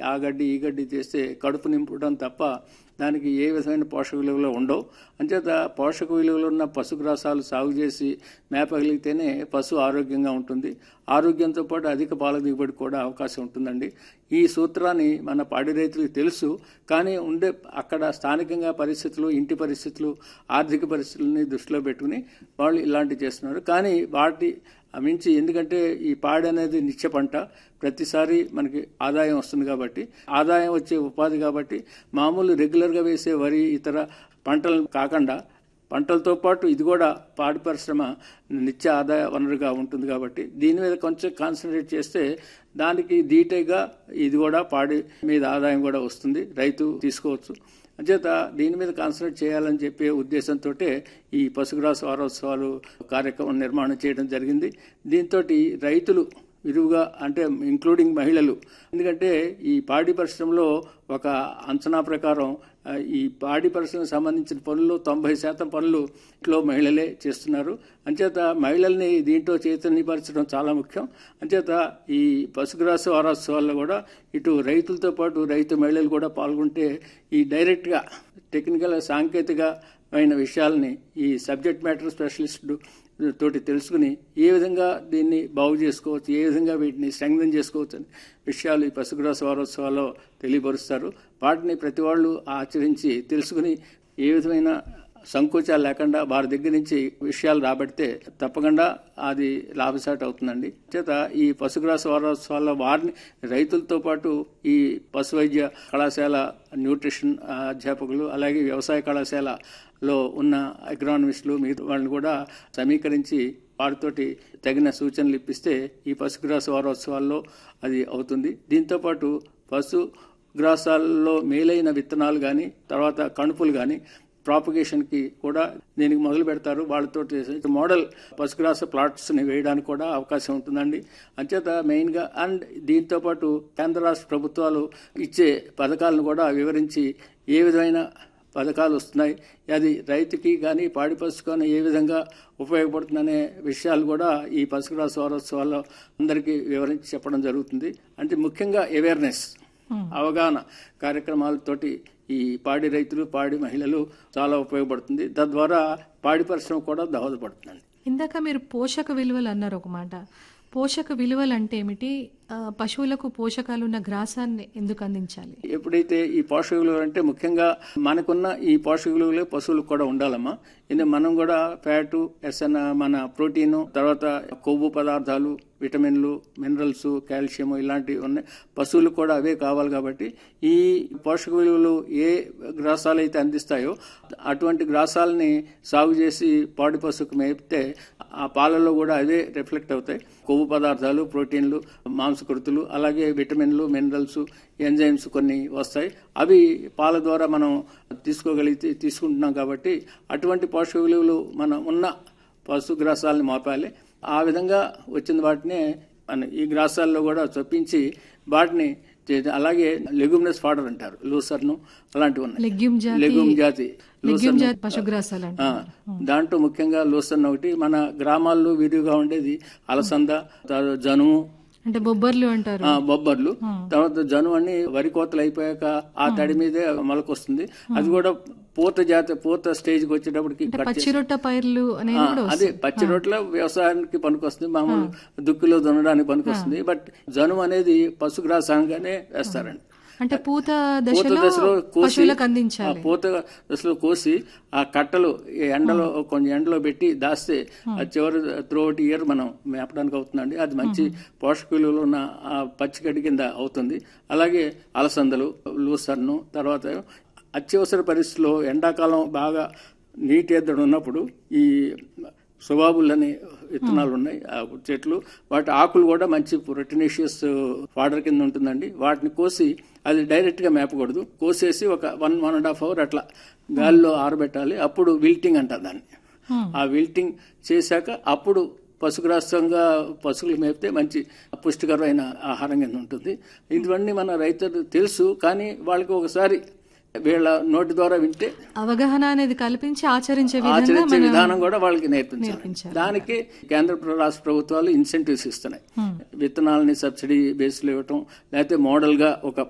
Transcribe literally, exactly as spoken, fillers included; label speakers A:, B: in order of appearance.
A: ఆ గడ్డి ఈ గడ్డి చేస్తే కడుపు నింపడం తప్ప దానికి ఏ విధమైన పోషక విలువలు ఉండవు. అంచేత పోషక విలువలు ఉన్న పశుగ్రాసాలు సాగు చేసి మేపగలిగితేనే పశువు ఆరోగ్యంగా ఉంటుంది. ఆరోగ్యంతో పాటు అధిక పాల దిగుబడి కూడా అవకాశం ఉంటుందండి. ఈ సూత్రాన్ని మన పాడి రైతులకు తెలుసు, కానీ ఉండే అక్కడ స్థానికంగా పరిస్థితులు, ఇంటి పరిస్థితులు, ఆర్థిక పరిస్థితులని దృష్టిలో పెట్టుకుని వాళ్ళు ఇలాంటివి చేస్తున్నారు. కానీ వాటి మించి, ఎందుకంటే ఈ పాడి అనేది నిత్య పంట, ప్రతిసారి మనకి ఆదాయం వస్తుంది కాబట్టి, ఆదాయం వచ్చే ఉపాధి కాబట్టి మామూలు రెగ్యులర్గా వేసే వరి ఇతర పంటలు కాకుండా పంటలతో పాటు ఇది కూడా పాడి పరిశ్రమ నిత్య ఆదాయ వనరుగా ఉంటుంది కాబట్టి దీని మీద కొంచెం కాన్సన్ట్రేట్ చేస్తే దానికి ధీటైగా ఇది కూడా పాడి మీద ఆదాయం కూడా వస్తుంది, రైతు తీసుకోవచ్చు. అంచేత దీని మీద కాన్సన్ట్రేట్ చేయాలని చెప్పే ఉద్దేశంతో ఈ పశుగ్రాస వారోత్సవాలు కార్యక్రమం నిర్మాణం చేయడం జరిగింది. దీంతో రైతులు విరివిగా, అంటే ఇంక్లూడింగ్ మహిళలు, ఎందుకంటే ఈ పాడి పరిశ్రమలో ఒక అంచనా ప్రకారం ఈ పాడి పరిశ్రమకు సంబంధించిన పనులు తొంభై శాతం పనులు ఇంట్లో మహిళలే చేస్తున్నారు. అంచేత మహిళల్ని దీంట్లో చైతన్యపరచడం చాలా ముఖ్యం. అంచేత ఈ పశుగ్రాస వారోత్సవాల్లో కూడా ఇటు రైతులతో పాటు రైతు మహిళలు కూడా పాల్గొంటే ఈ డైరెక్ట్గా టెక్నికల్ సాంకేతికమైన విషయాలని ఈ సబ్జెక్ట్ మ్యాటర్ స్పెషలిస్టు తోటి తెలుసుకుని ఏ విధంగా దీన్ని బాగు చేసుకోవచ్చు, ఏ విధంగా వీటిని స్ట్రెంగ్థెన్ చేసుకోవచ్చు అనే విషయాలు ఈ పశుగ్రాస వారోత్సవాల్లో తెలియపరుస్తారు. వాటిని ప్రతి వాళ్ళు ఆచరించి తెలుసుకుని ఏ విధమైన సంకోచాలు లేకుండా వారి దగ్గర నుంచి విషయాలు రాబడితే తప్పకుండా అది లాభసాటి అవుతుందండి. చేత ఈ పశుగ్రాస వారోత్సవాల్లో వారిని రైతులతో పాటు ఈ పశు వైద్య కళాశాల న్యూట్రిషన్ అధ్యాపకులు, అలాగే వ్యవసాయ కళాశాలలో ఉన్న అగ్రానమిస్టులు మిగతా వాళ్ళని కూడా సమీకరించి వారితోటి తగిన సూచనలు ఇప్పిస్తే ఈ పశుగ్రాస వారోత్సవాల్లో అది అవుతుంది. దీంతోపాటు పశు గ్రాసాల్లో మేలైన విత్తనాలు కానీ, తర్వాత కణుపులు కానీ ప్రాపగేషన్కి కూడా దీనికి మొదలు పెడతారు. వాళ్ళతో మోడల్ పశుగ్రాస ప్లాట్స్ని వేయడానికి కూడా అవకాశం ఉంటుందండి. అంచేత మెయిన్గా అండ్ దీంతోపాటు కేంద్ర రాష్ట్ర ప్రభుత్వాలు ఇచ్చే పథకాలను కూడా వివరించి ఏ విధమైన పథకాలు వస్తున్నాయి, అది రైతుకి కానీ పాడి పశువు కానీ ఏ విధంగా ఉపయోగపడుతుందనే విషయాలు కూడా ఈ పశుగ్రాస వారోత్సవాల్లో అందరికీ వివరించి చెప్పడం జరుగుతుంది. అంటే ముఖ్యంగా అవేర్నెస్, అవగాహన కార్యక్రమాలతోటి ఈ పాడి రైతులు, పాడి మహిళలు చాలా ఉపయోగపడుతుంది. తద్వారా పాడి పరిశ్రమ కూడా దోహదపడుతుంది.
B: ఇందాక మీరు పోషక విలువలు అన్నారు ఒక మాట. పోషక విలువలు అంటే ఏమిటి? పశువులకు పోషకాలు ఉన్న గ్రాసాన్ని ఎందుకు అందించాలి?
A: ఎప్పుడైతే ఈ పోషక విలువలు అంటే ముఖ్యంగా మనకున్న ఈ పోషక విలువలే పశువులకు కూడా ఉండాలమ్మా. ఇది మనం కూడా ఫ్యాటు, ఎస్ఎన్, మన ప్రోటీను, తర్వాత కొవ్వు పదార్థాలు, విటమిన్లు, మినరల్స్, కాల్షియం ఇలాంటివి ఉన్నాయి. పశువులకు కూడా అవే కావాలి కాబట్టి ఈ పోషక విలువలు ఏ గ్రాసాలు అయితే అందిస్తాయో అటువంటి గ్రాసాలని సాగు చేసి పాడి పశువుకు మేపితే ఆ పాలలో కూడా అవే రిఫ్లెక్ట్ అవుతాయి. కొవ్వు పదార్థాలు, ప్రోటీన్లు, మాంసకృతులు, అలాగే విటమిన్లు, మినరల్స్, ఎంజైమ్స్ కొన్ని వస్తాయి. అవి పాల ద్వారా మనం తీసుకోగలిగితే తీసుకుంటున్నాం కాబట్టి అటువంటి పోషక విలువలు మనం ఉన్న పశు గ్రాసాలని మోపాలి. ఆ విధంగా వచ్చిన వాటినే మన ఈ గ్రాసాల్లో కూడా చొప్పించి వాటిని, అలాగే లెగ్యూమినస్ ఫాడర్ అంటారు, లూసర్ను, అలాంటివి ఉన్నాయి. లెగ్యూమ్ జాతి దాంట్లో ముఖ్యంగా లూసర్న్ ఒకటి. మన గ్రామాల్లో విరివిగా ఉండేది అలసంద, జనుము
B: అంటే బొబ్బర్లు అంటారు,
A: బొబ్బర్లు. తర్వాత జను అని వరి కోతలు అయిపోయాక ఆ తడి మీదే మొలకొస్తుంది. అది కూడా పూత జాతి, పూత స్టేజ్ కి వచ్చేటప్పటికి
B: పచ్చిరొట్ట పైర్లు
A: అదే పచ్చి రొట్టెల వ్యవసాయానికి పనికొస్తుంది, మామూలు దుక్కులో దున్నడానికి పనికొస్తుంది. బట్ జను అనేది పశుగ్రాసంగానే వేస్తారండి.
B: అంటే పూత దశలో పశువులకు అందించాలి.
A: పూత దశలో కోసి ఆ కట్టలు ఎండలో కొంచెం ఎండలో పెట్టి దాస్తే చివరి త్రూఅవుట్ ఇయర్ మనం మేపడానికి అవుతుందండి. అది మంచి పోషక విలువలు ఉన్న పచ్చిగడ్డి కింద అవుతుంది. అలాగే అలసందలు, లూసర్ను, తర్వాత అత్యవసర పరిస్థితుల్లో ఎండాకాలం బాగా నీటి ఎద్దడి ఉన్నప్పుడు ఈ సుబాబుల్ అనే విత్తనాలు ఉన్నాయి చెట్లు, వాటి ఆకులు కూడా మంచి ప్రోటీనేషియస్ ఫాడర్ కింద ఉంటుందండి. వాటిని కోసి అది డైరెక్ట్ గా మేపకూడదు, కోసేసి ఒక one one and half hour అట్లా గాలిలో ఆరబెట్టాలి. అప్పుడు విల్టింగ్ అంటారు దాన్ని. ఆ విల్టింగ్ చేశాక అప్పుడు పశుగ్రాసంగా పశువులు మేపితే మంచి పుష్టికరమైన ఆహారం కింద ఉంటుంది. ఇవన్నీ మన రైతులు తెలుసు, కానీ వాళ్ళకి ఒకసారి వీళ్ళ నోటి ద్వారా వింటే
B: అవగాహన అనేది కల్పించి ఆచరించే
A: ఆచరించే విధానం కూడా వాళ్ళకి నేర్పించాలి. దానికి కేంద్ర రాష్ట్ర ప్రభుత్వాలు ఇన్సెంటివ్స్ ఇస్తున్నాయి. విత్తనాలని సబ్సిడీ బేస్లో ఇవ్వటం, లేకపోతే మోడల్ గా ఒక